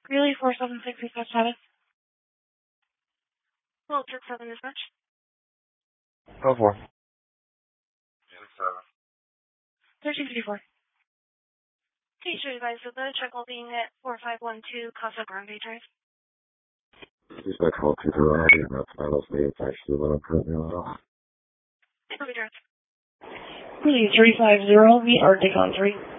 Greeley 476 request status. Well, took 7 dispatch. Go for it. 1354. Okay, sure advise of the check will being at 4512 Casa Grande Drive. Dispatch call 230, that's battle state attached to the one I'm currently on. Greeley Drive. Greeley 350, meet Arctic on 3.